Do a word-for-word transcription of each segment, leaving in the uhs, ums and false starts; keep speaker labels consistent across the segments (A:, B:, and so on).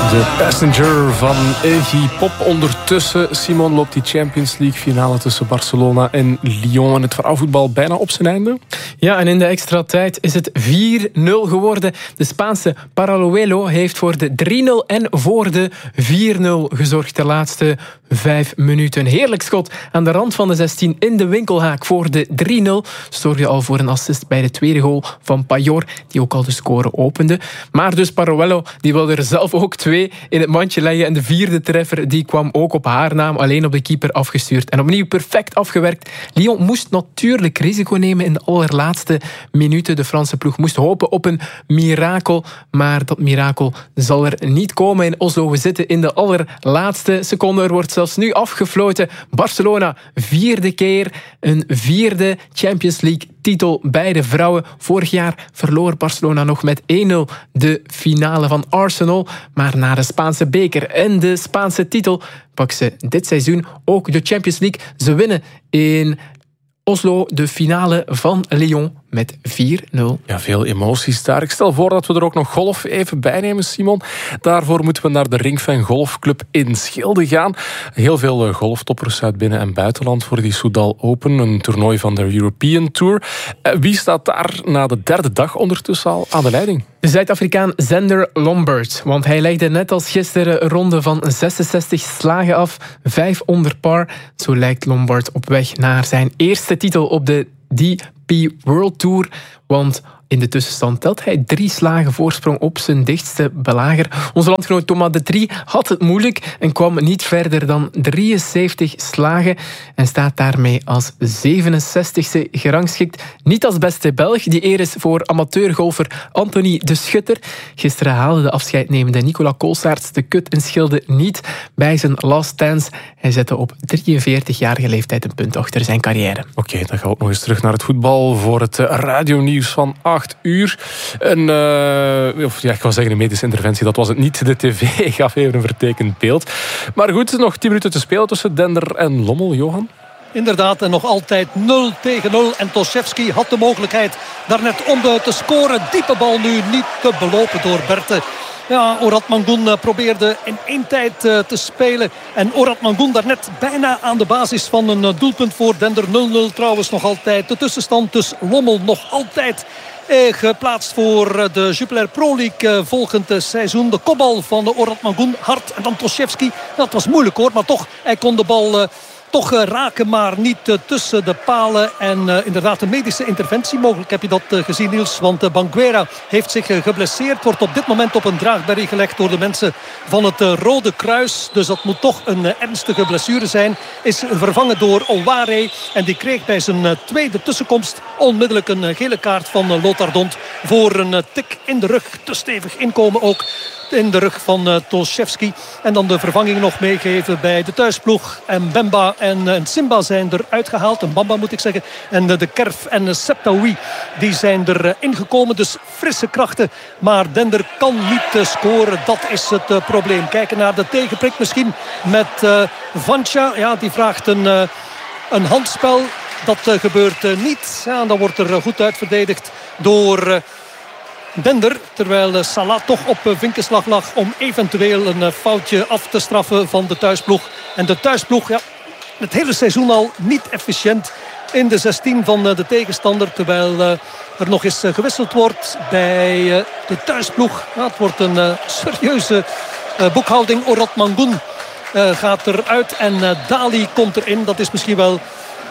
A: De Passenger van Iggy Pop. Ondertussen, Simon, loopt die Champions League finale tussen Barcelona en Lyon. En het vrouwenvoetbal bijna op zijn einde.
B: Ja, en in de extra tijd is het vier nul geworden. De Spaanse Paraluelo heeft voor de drie nul en voor de vier nul gezorgd. De laatste vijf minuten. Heerlijk schot aan de rand van de zestien in de winkelhaak voor de drie nul. Zorgde al voor een assist bij de tweede goal van Payor, die ook al de score opende. Maar dus Paraluelo, die wilde er zelf ook twee in het mandje leggen. En de vierde treffer die kwam ook op haar naam, alleen op de keeper afgestuurd. En opnieuw perfect afgewerkt. Lyon moest natuurlijk risico nemen in de allerlaatste minuten. De Franse ploeg moest hopen op een mirakel. Maar dat mirakel zal er niet komen in Oslo. We zitten in de allerlaatste seconde. Er wordt zelfs nu afgefloten. Barcelona, vierde keer. Een vierde Champions League titel bij de vrouwen. Vorig jaar verloor Barcelona nog met één nul de finale van Arsenal. Maar na de Spaanse beker en de Spaanse titel pakken ze dit seizoen ook de Champions League. Ze winnen in Oslo de finale van Lyon met vier nul.
A: Ja, veel emoties daar. Ik stel voor dat we er ook nog golf even bij nemen, Simon. Daarvoor moeten we naar de Ringfan Golfclub in Schilde gaan. Heel veel golftoppers uit binnen- en buitenland voor die Soudal Open, een toernooi van de European Tour. Wie staat daar na de derde dag ondertussen al aan de leiding?
B: De Zuid-Afrikaan Xander Lombard. Want hij legde net als gisteren een ronde van zesenzestig slagen af. Vijf onder par. Zo lijkt Lombard op weg naar zijn eerste titel op de D P World Tour. Want in de tussenstand telt hij drie slagen voorsprong op zijn dichtste belager. Onze landgenoot Thomas de Trie had het moeilijk en kwam niet verder dan drieënzeventig slagen en staat daarmee als zevenenzestigste gerangschikt. Niet als beste Belg. Die eer is voor amateurgolfer Anthony de Schutter. Gisteren haalde de afscheidnemende Nicolas Colsaerts de kut in Schilde niet bij zijn last dance. Hij zette op drieënveertigjarige leeftijd een punt achter zijn carrière.
A: Oké, okay, dan gaan we ook nog eens terug naar het voetbal voor het radionieuws van acht uur. Een, uh, of ja, ik wou zeggen een medische interventie, dat was het niet. De tv gaf even een vertekend beeld. Maar goed, nog tien minuten te spelen tussen Dender en Lommel, Johan.
C: Inderdaad, en nog altijd nul tegen nul. En Toszewski had de mogelijkheid daarnet om de te scoren. Diepe bal nu niet te belopen door Berthe. Ja, Orad Mangoen probeerde in één tijd te spelen. En Orad Mangoen daarnet bijna aan de basis van een doelpunt voor Dender. nul nul trouwens nog altijd. De tussenstand dus Lommel nog altijd eh, geplaatst voor de Jupiler Pro League volgend seizoen. De kopbal van de Orad Mangoen, hard. En dan Toszewski. Dat was moeilijk hoor, maar toch, hij kon de bal... Uh, Toch raken, maar niet uh, tussen de palen. En uh, inderdaad een medische interventie mogelijk. Heb je dat uh, gezien, Niels? Want uh, Banguera heeft zich uh, geblesseerd. Wordt op dit moment op een draagberry gelegd door de mensen van het uh, Rode Kruis. Dus dat moet toch een uh, ernstige blessure zijn. Is vervangen door Olware. En die kreeg bij zijn uh, tweede tussenkomst onmiddellijk een uh, gele kaart van uh, Lothar Dont. Voor een uh, tik in de rug. Te stevig inkomen ook. In de rug van uh, Toszewski. En dan de vervanging nog meegeven bij de thuisploeg. En Bemba en, uh, en Simba zijn er uitgehaald. En Bamba moet ik zeggen. En uh, de Kerf en uh, Septaoui die zijn er uh, ingekomen. Dus frisse krachten. Maar Dender kan niet uh, scoren. Dat is het uh, probleem. Kijken naar de tegenprik misschien met uh, Vancha. Ja, die vraagt een, uh, een handspel. Dat uh, gebeurt uh, niet. Ja, en dan wordt er uh, goed uitverdedigd door... Uh, Dender, terwijl Salah toch op vinkenslag lag om eventueel een foutje af te straffen van de thuisploeg. En de thuisploeg, ja, het hele seizoen al niet efficiënt in de zestien van de tegenstander. Terwijl er nog eens gewisseld wordt bij de thuisploeg. Ja, het wordt een serieuze boekhouding. Orad Mangoen gaat eruit en Dali komt erin. Dat is misschien wel...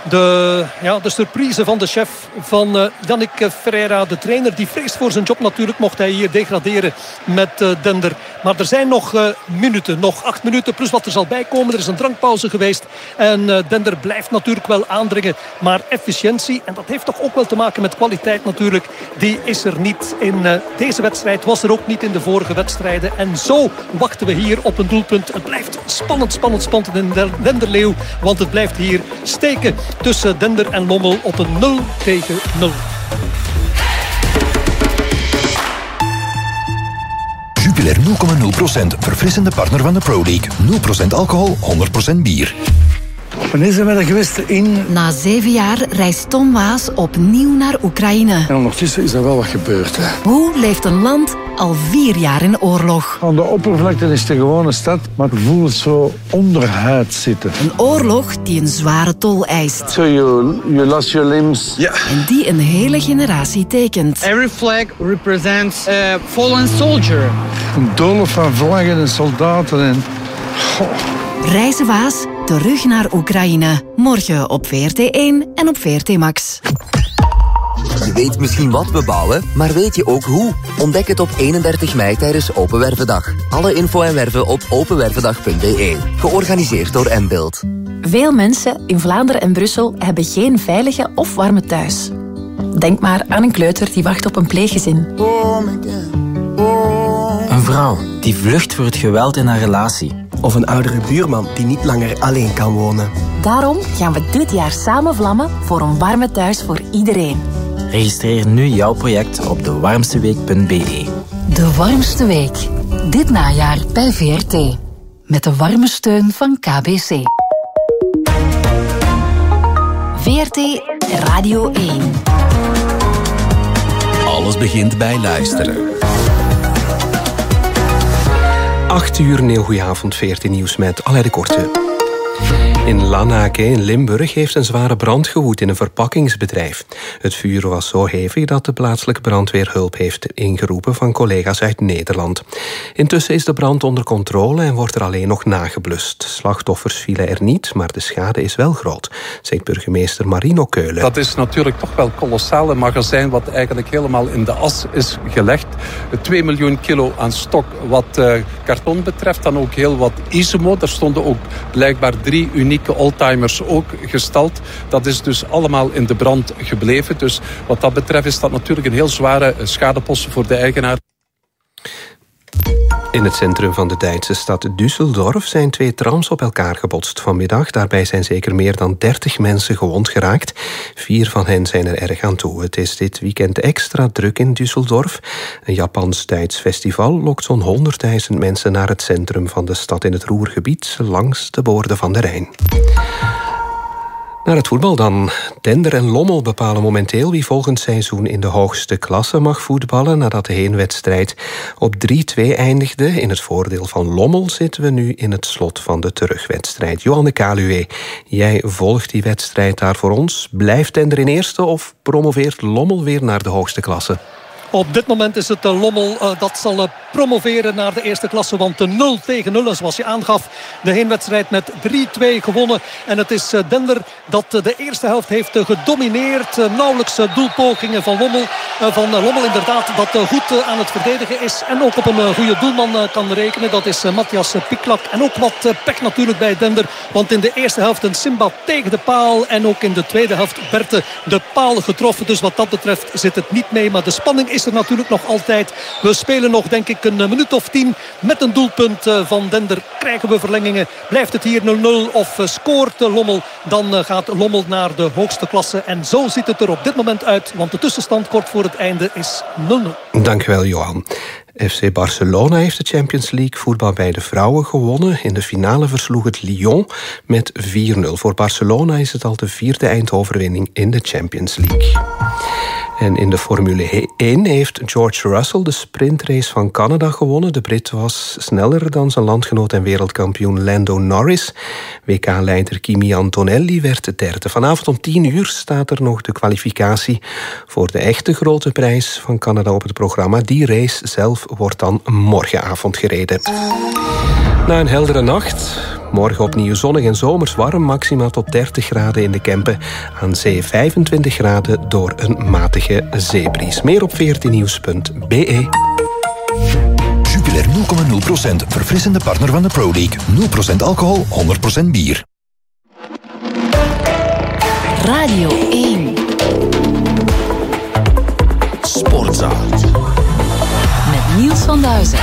C: De, ja, de surprise van de chef van uh, Yannick Ferreira, de trainer. Die vreest voor zijn job natuurlijk, mocht hij hier degraderen met uh, Dender. Maar er zijn nog uh, minuten, nog acht minuten plus wat er zal bijkomen. Er is een drankpauze geweest. En uh, Dender blijft natuurlijk wel aandringen. Maar efficiëntie, en dat heeft toch ook wel te maken met kwaliteit natuurlijk, die is er niet in uh, deze wedstrijd. Was er ook niet in de vorige wedstrijden. En zo wachten we hier op een doelpunt. Het blijft spannend, spannend, spannend in Denderleeuw. Want het blijft hier steken tussen Dender en Lommel op een nul tegen nul.
D: Jupiler nul komma nul procent. Verfrissende partner van de Pro League. nul procent alcohol, honderd procent bier.
E: Wanneer zijn we er geweest in...
F: Na zeven jaar reist Tom Waas opnieuw naar Oekraïne.
E: En ondertussen is er wel wat gebeurd. Hè?
F: Hoe leeft een land al vier jaar in oorlog.
E: Aan de oppervlakte is het een gewone stad, maar het voelt zo onderhuid zitten.
F: Een oorlog die een zware tol eist.
E: So you, you lost your limbs.
G: Ja.
F: En die een hele generatie tekent.
H: Every flag represents a fallen soldier.
E: Een doolhof van vlaggen en soldaten en... Goh.
F: Reizenwaas, terug naar Oekraïne. Morgen op V R T één en op V R T Max.
I: Je weet misschien wat we bouwen, maar weet je ook hoe? Ontdek het op eenendertig mei tijdens Open Wervendag. Alle info en werven op openwervendag punt b e. Georganiseerd door Mbuild.
J: Veel mensen in Vlaanderen en Brussel hebben geen veilige of warme thuis. Denk maar aan een kleuter die wacht op een pleeggezin.
K: Een vrouw die vlucht voor het geweld in haar relatie. Of een oudere buurman die niet langer alleen kan wonen.
J: Daarom gaan we dit jaar samen vlammen voor een warme thuis voor iedereen.
K: Registreer nu jouw project op de warmste week punt b e.
F: De Warmste Week. Dit najaar bij V R T. Met de warme steun van K B C. V R T Radio één.
L: Alles begint bij luisteren.
M: acht uur, een heel goeie avond, V R T Nieuws met Alain de Korte. In Lanaken in Limburg heeft een zware brand gewoed in een verpakkingsbedrijf. Het vuur was zo hevig dat de plaatselijke brandweer hulp heeft ingeroepen van collega's uit Nederland. Intussen is de brand onder controle en wordt er alleen nog nageblust. Slachtoffers vielen er niet, maar de schade is wel groot, zegt burgemeester Marino Keulen.
N: Dat is natuurlijk toch wel kolossaal. Een magazijn wat eigenlijk helemaal in de as is gelegd. twee miljoen kilo aan stok wat uh, karton betreft. Dan ook heel wat Isimo. Er stonden ook blijkbaar drie unieke oldtimers ook gestald. Dat is dus allemaal in de brand gebleven. Dus wat dat betreft is dat natuurlijk een heel zware schadepost voor de eigenaar.
M: In het centrum van de Duitse stad Düsseldorf zijn twee trams op elkaar gebotst vanmiddag. Daarbij zijn zeker meer dan dertig mensen gewond geraakt. Vier van hen zijn er erg aan toe. Het is dit weekend extra druk in Düsseldorf. Een Japans-Duits festival lokt zo'n honderdduizend mensen naar het centrum van de stad in het Ruhrgebied, langs de boorden van de Rijn. Naar het voetbal dan. Dender en Lommel bepalen momenteel wie volgend seizoen in de hoogste klasse mag voetballen, nadat de heenwedstrijd op drie twee eindigde. In het voordeel van Lommel zitten we nu in het slot van de terugwedstrijd. Johanne Kaluwe, jij volgt die wedstrijd daar voor ons. Blijft Dender in eerste of promoveert Lommel weer naar de hoogste klasse?
C: Op dit moment is het uh, Lommel uh, dat zal uh, promoveren naar de eerste klasse. Want de nul tegen nul, zoals je aangaf, de heenwedstrijd met drie twee gewonnen. En het is uh, Dender dat uh, de eerste helft heeft uh, gedomineerd. Uh, nauwelijks uh, doelpogingen van Lommel. Uh, van uh, Lommel inderdaad dat uh, goed uh, aan het verdedigen is. En ook op een uh, goede doelman uh, kan rekenen. Dat is uh, Matthias uh, Piklak. En ook wat uh, pech natuurlijk bij Dender. Want in de eerste helft een Simba tegen de paal. En ook in de tweede helft Berthe de paal getroffen. Dus wat dat betreft zit het niet mee. Maar de spanning is er natuurlijk nog altijd. We spelen nog denk ik een minuut of tien. Met een doelpunt van Dender krijgen we verlengingen. Blijft het hier nul nul of scoort Lommel, dan gaat Lommel naar de hoogste klasse. En zo ziet het er op dit moment uit. Want de tussenstand kort voor het einde is nul nul.
M: Dankjewel, Johan. F C Barcelona heeft de Champions League voetbal bij de vrouwen gewonnen. In de finale versloeg het Lyon met vier nul. Voor Barcelona is het al de vierde eindoverwinning in de Champions League. En in de Formule één heeft George Russell de sprintrace van Canada gewonnen. De Brit was sneller dan zijn landgenoot en wereldkampioen Lando Norris. W K-leider Kimi Antonelli werd derde. Vanavond om tien uur staat er nog de kwalificatie voor de echte grote prijs van Canada op het programma. Die race zelf wordt dan morgenavond gereden. Na een heldere nacht, morgen opnieuw zonnig en zomers warm, maximaal tot dertig graden in de Kempen. Aan zee vijfentwintig graden door een matige zeebries. Meer op v r t nieuws punt b e.
D: Jupiler nul komma nul procent, verfrissende partner van de Pro League. nul procent alcohol, honderd procent bier.
F: Radio één.
L: Sportzaal.
F: Met Niels van Duizen.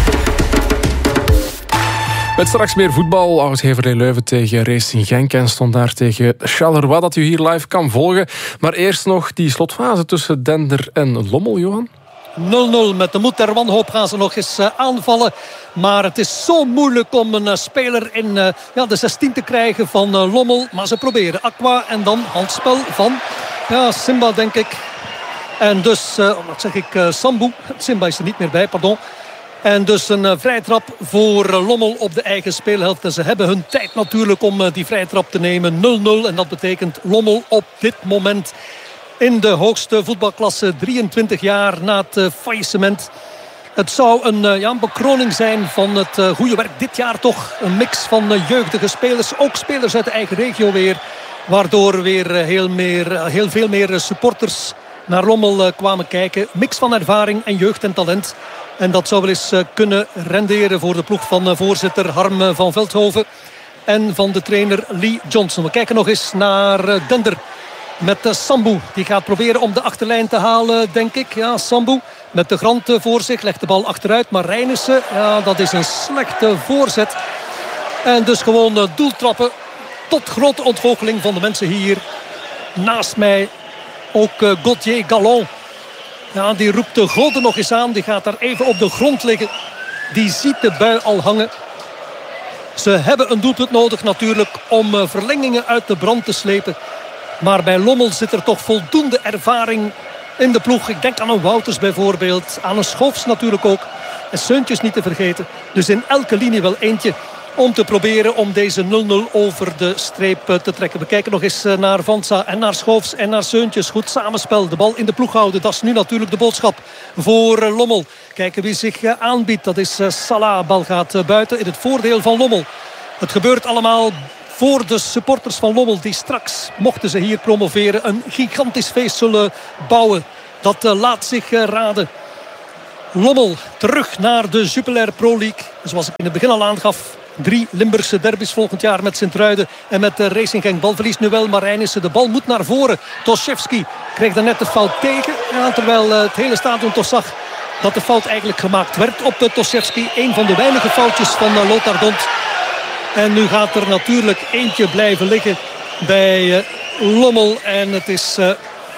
A: Met straks meer voetbal. Oud-Heverlee Leuven tegen Racing Genk en stond daar tegen Charleroi, dat u hier live kan volgen. Maar eerst nog die slotfase tussen Dender en Lommel, Johan.
C: nul nul. Met de moed der wanhoop gaan ze nog eens uh, aanvallen. Maar het is zo moeilijk om een uh, speler in uh, ja, de zestien te krijgen van uh, Lommel. Maar ze proberen. Aqua en dan handspel van ja, Simba, denk ik. En dus, uh, wat zeg ik, uh, Sambu. Simba is er niet meer bij, pardon. En dus een uh, vrijtrap voor uh, Lommel op de eigen speelhelft. En ze hebben hun tijd natuurlijk om uh, die vrijtrap te nemen. nul nul. En dat betekent Lommel op dit moment in de hoogste voetbalklasse. drieëntwintig jaar na het uh, faillissement. Het zou een, uh, ja, een bekroning zijn van het uh, goede werk dit jaar toch. Een mix van uh, jeugdige spelers. Ook spelers uit de eigen regio weer. Waardoor weer uh, heel, meer, uh, heel veel meer uh, supporters naar Lommel uh, kwamen kijken. Mix van ervaring en jeugd en talent. En dat zou wel eens uh, kunnen renderen voor de ploeg van uh, voorzitter Harm uh, van Veldhoven. En van de trainer Lee Johnson. We kijken nog eens naar uh, Dender. Met uh, Sambu. Die gaat proberen om de achterlijn te halen, denk ik. Ja, Sambu met de Grant uh, voor zich. Legt de bal achteruit. Maar Reinissen, ja, dat is een slechte voorzet. En dus gewoon uh, doeltrappen. Tot grote ontgoocheling van de mensen hier. Naast mij ook uh, Gauthier Gallon. Ja, die roept de Gode nog eens aan. Die gaat daar even op de grond liggen. Die ziet de bui al hangen. Ze hebben een doelpunt nodig natuurlijk om uh, verlengingen uit de brand te slepen. Maar bij Lommel zit er toch voldoende ervaring in de ploeg. Ik denk aan een Wouters bijvoorbeeld. Aan een Schoofs natuurlijk ook. En Seuntjes niet te vergeten. Dus in elke linie wel eentje om te proberen om deze nul nul over de streep te trekken. We kijken nog eens naar Vansa en naar Schoofs en naar Seuntjes. Goed samenspel, de bal in de ploeg houden. Dat is nu natuurlijk de boodschap voor Lommel. Kijken wie zich aanbiedt. Dat is Salah. Bal gaat buiten in het voordeel van Lommel. Het gebeurt allemaal voor de supporters van Lommel. Die straks, mochten ze hier promoveren, een gigantisch feest zullen bouwen. Dat laat zich raden. Lommel terug naar de Jupiler Pro League. Zoals ik in het begin al aangaf. Drie Limburgse derbies volgend jaar met Sint-Truiden en met Racing Genk. Balverlies nu wel, Marijnissen. De bal moet naar voren. Toszewski kreeg daar net de fout tegen. Ja, terwijl het hele stadion toch zag dat de fout eigenlijk gemaakt werd op Toszewski. Een van de weinige foutjes van Lothar Dont. En nu gaat er natuurlijk eentje blijven liggen bij Lommel. En het is uh,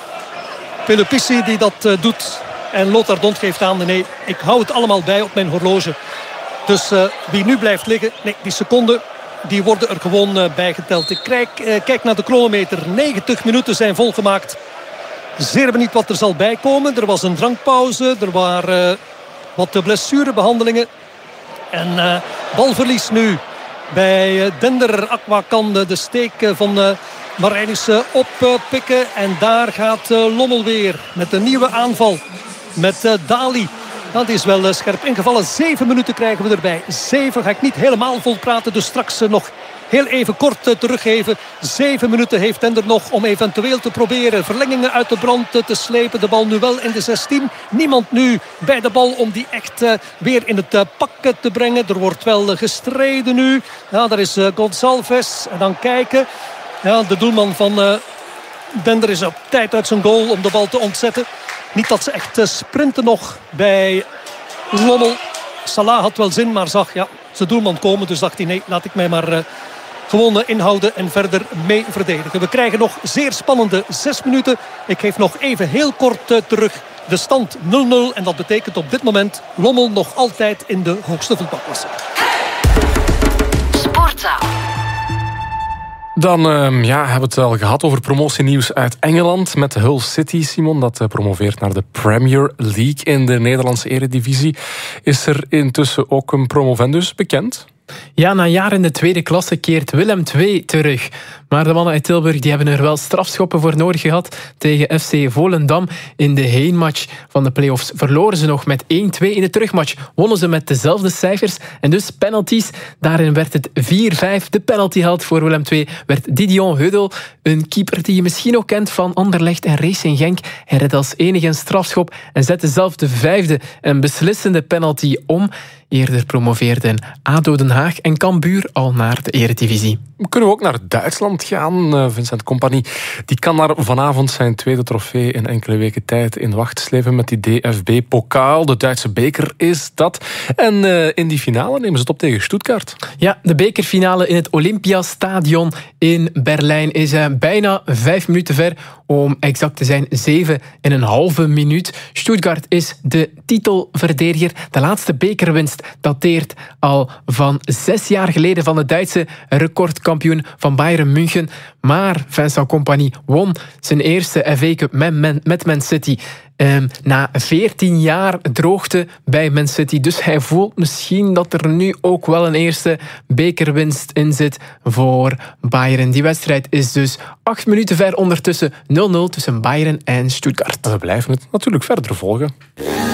C: Pelopissi die dat uh, doet. En Lothar Dont geeft aan, nee, ik hou het allemaal bij op mijn horloge. Dus uh, wie nu blijft liggen, nee, die seconden, die worden er gewoon uh, bijgeteld. Ik kijk, uh, kijk naar de chronometer. negentig minuten zijn volgemaakt. Zeer benieuwd wat er zal bijkomen. Er was een drankpauze, er waren uh, wat blessurebehandelingen. En uh, balverlies nu bij uh, Dender. Aqua kan de steek uh, van uh, Marijnissen oppikken. Uh, en daar gaat uh, Lommel weer met een nieuwe aanval. Met uh, Dali. Dat is wel scherp ingevallen. Zeven minuten krijgen we erbij. Zeven ga ik niet helemaal vol praten. Dus straks nog heel even kort teruggeven. Zeven minuten heeft Dender nog om eventueel te proberen verlengingen uit de brand te slepen. De bal nu wel in de zestien. Niemand nu bij de bal om die echt weer in het pak te brengen. Er wordt wel gestreden nu. Ja, daar is Gonçalves. En dan kijken. Ja, de doelman van Dender is op tijd uit zijn goal om de bal te ontzetten. Niet dat ze echt sprinten nog bij Lommel. Salah had wel zin, maar zag ja, zijn doelman komen. Dus dacht hij, nee, laat ik mij maar uh, gewoon inhouden en verder mee verdedigen. We krijgen nog zeer spannende zes minuten. Ik geef nog even heel kort uh, terug de stand nul nul. En dat betekent op dit moment Lommel nog altijd in de hoogste voetbalklasse.
F: Sportza.
A: Dan uh, ja, hebben we het al gehad over promotienieuws uit Engeland met Hull City, Simon. Dat uh, promoveert naar de Premier League in de Nederlandse eredivisie. Is er intussen ook een promovendus bekend?
B: Ja, na een jaar in de tweede klasse keert Willem twee terug. Maar de mannen uit Tilburg die hebben er wel strafschoppen voor nodig gehad. Tegen F C Volendam in de heenmatch van de play-offs verloren ze nog met één twee. In de terugmatch wonnen ze met dezelfde cijfers. En dus penalties. Daarin werd het vier vijf. De penaltyheld voor Willem twee werd Didion Huddel. Een keeper die je misschien ook kent van Anderlecht en Racing Genk. Hij redde als enige een strafschop en zette zelf de vijfde en beslissende penalty om. Eerder promoveerden A D O Den Haag en Cambuur al naar de eredivisie.
A: Kunnen we ook naar Duitsland gaan? Vincent Kompany die kan daar vanavond zijn tweede trofee in enkele weken tijd in wacht slepen met die D F B-pokaal. De Duitse beker is dat. En uh, in die finale nemen ze het op tegen Stuttgart.
B: Ja, de bekerfinale in het Olympiastadion in Berlijn is uh, bijna vijf minuten ver. Om exact te zijn, zeven en een halve minuut. Stuttgart is de titelverdediger. De laatste bekerwinst dateert al van zes jaar geleden van de Duitse recordkampioen van Bayern München. Maar Vincent Kompany won zijn eerste F A Cup met Man City Um, na veertien jaar droogte bij Man City. Dus hij voelt misschien dat er nu ook wel een eerste bekerwinst in zit voor Bayern. Die wedstrijd is dus acht minuten ver ondertussen nul nul tussen Bayern en Stuttgart.
A: We blijven het natuurlijk verder volgen.